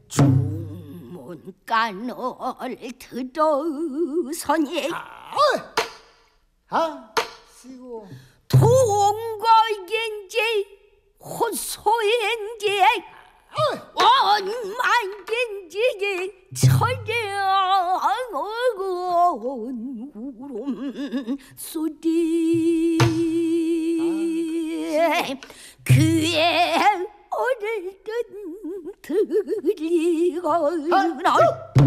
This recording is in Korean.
주문간을 들어서니 시고 동거인지 호소인지 원만인지 철저한 울음소리 귀에 오를 듯 들리거나